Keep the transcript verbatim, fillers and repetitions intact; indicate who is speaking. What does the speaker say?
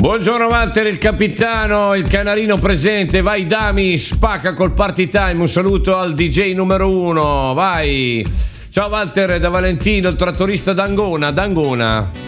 Speaker 1: Buongiorno Walter, il capitano, il canarino presente. Vai Dami, spacca col party time. Un saluto al D J numero uno. Vai. Ciao Walter, da Valentino, il trattorista d'Angona. D'Angona.